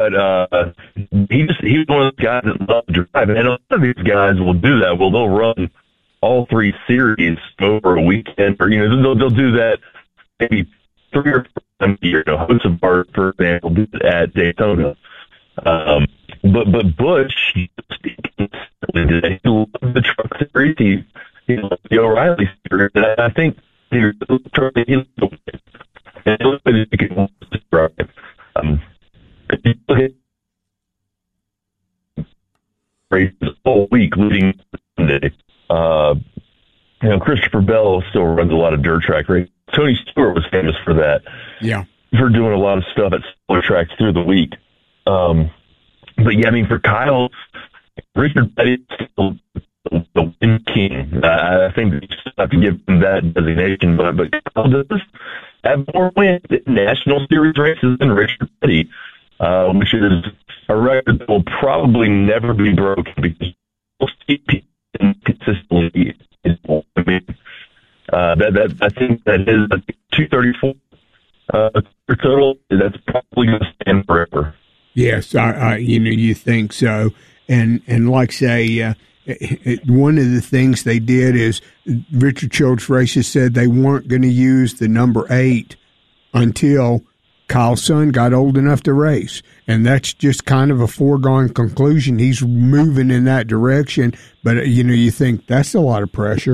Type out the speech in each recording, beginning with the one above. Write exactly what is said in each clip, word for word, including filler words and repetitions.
but uh, he just he's one of those guys that loves to drive, and a lot of these guys will do that. Well, they'll run all three series over a weekend, or you know, they'll they'll do that maybe three or four times a year. You know, Hosebart, for example, did it at Daytona. Um, but but Busch, he loved the truck series. He he loved the O'Reilly series, and I think he was he loved the um, races all week leading to Sunday. Uh, you know, Christopher Bell still runs a lot of dirt track races. Tony Stewart was famous for that. Yeah, for doing a lot of stuff at smaller tracks through the week. Um, but yeah, I mean, for Kyle, Richard Petty is still the win king. Uh, I think you still have to give him that designation, but but Kyle does have more wins in National Series races than Richard Petty, uh, which is a record that will probably never be broken because we'll see people consistently. I mean, uh, that that I think that is two thirty-four uh, total. That's probably going to stand forever. Yes, I, I, you know, you think so, and and like say, uh, it, it, one of the things they did is Richard Childress Races said they weren't going to use the number eight until Kyle's son got old enough to race, and that's just kind of a foregone conclusion. He's moving in that direction, but you know, you think that's a lot of pressure.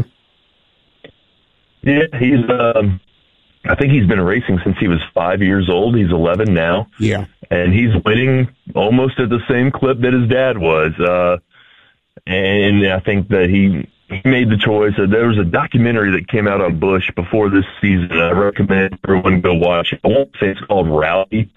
Yeah, he's. Um, I think he's been racing since he was five years old. He's eleven now. Yeah. And he's winning almost at the same clip that his dad was. Uh, and I think that he, he made the choice. Uh, there was a documentary that came out on Busch before this season. I recommend everyone go watch it. I won't say it's called Rowdy.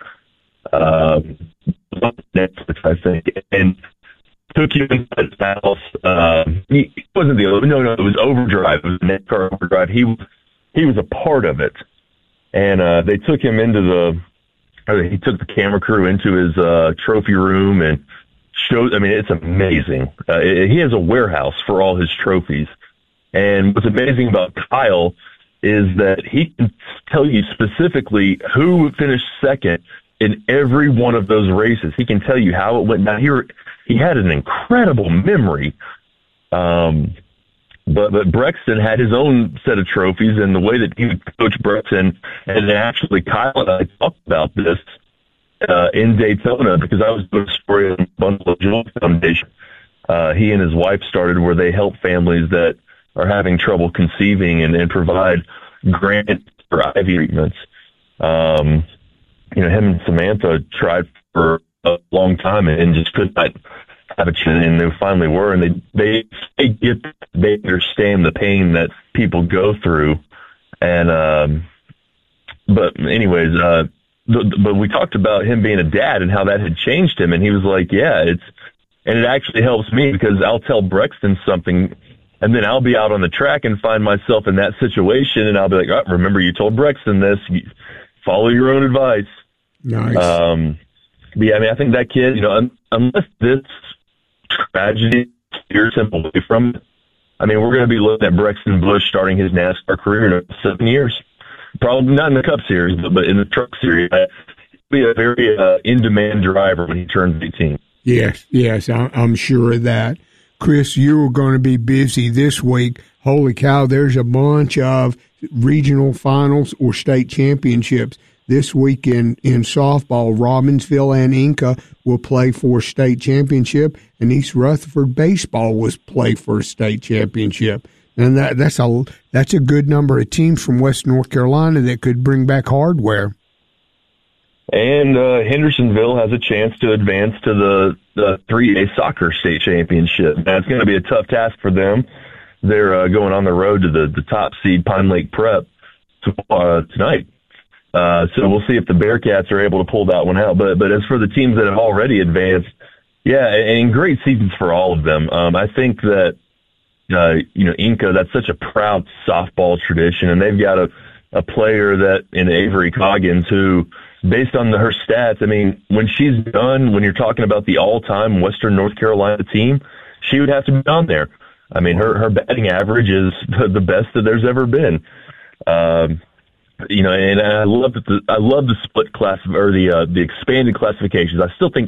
Uh, Netflix, I think. And took you inside his house. Uh, he, he wasn't the other. No, no, it was Overdrive. It was NASCAR Overdrive. He was, he was a part of it. And uh, they took him into the, or he took the camera crew into his uh, trophy room and showed, I mean, it's amazing. Uh, it, he has a warehouse for all his trophies. And what's amazing about Kyle is that he can tell you specifically who finished second in every one of those races. He can tell you how it went down. He, he had an incredible memory. Um, But but Brexton had his own set of trophies, and the way that he would coach Brexton, and actually Kyle and I talked about this uh, in Daytona because I was doing a story on the Bundle of Joy Foundation. Uh, he and his wife started where they help families that are having trouble conceiving and, and provide grants for I V treatments. Um, you know, him and Samantha tried for a long time and, and just could not have a chance, and they finally were, and they they they get they understand the pain that people go through, and um, but anyways, uh, the, but we talked about him being a dad and how that had changed him, and he was like, yeah, it's and it actually helps me because I'll tell Brexton something, and then I'll be out on the track and find myself in that situation, and I'll be like, oh, remember you told Brexton this, you follow your own advice. Nice. Um, but yeah, I mean, I think that kid, you know, un- unless this tragedy steers him away from it, I mean, we're going to be looking at Brexton Busch starting his NASCAR career in seven years. Probably not in the Cup Series, but, but in the Truck Series. He'll be a very uh, in-demand driver when he turns eighteen. Yes, yes, I'm sure of that. Chris, you're going to be busy this week. Holy cow, there's a bunch of regional finals or state championships. This week in, in softball, Robbinsville and Inca will play for a state championship, and East Rutherford baseball was play for a state championship. And that, that's a that's a good number of teams from West North Carolina that could bring back hardware. And uh, Hendersonville has a chance to advance to the, the three A soccer state championship. That's going to be a tough task for them. They're uh, going on the road to the, the top seed Pine Lake Prep to, uh, tonight. Uh, so we'll see if the Bearcats are able to pull that one out. But but as for the teams that have already advanced, yeah, and great seasons for all of them. Um, I think that, uh, you know, Inca, that's such a proud softball tradition, and they've got a, a player that in Avery Coggins who, based on the, her stats, I mean, when she's done, when you're talking about the all-time Western North Carolina team, she would have to be on there. I mean, her, her batting average is the best that there's ever been. Um, You know, and I love the I love the split class or the uh, the expanded classifications. I still think